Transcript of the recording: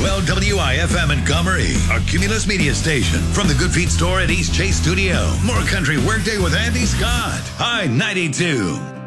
Well, WIFM Montgomery, a Cumulus media station. From the Good Feet store at East Chase Studio. More Country Workday with Andy Scott. High 92.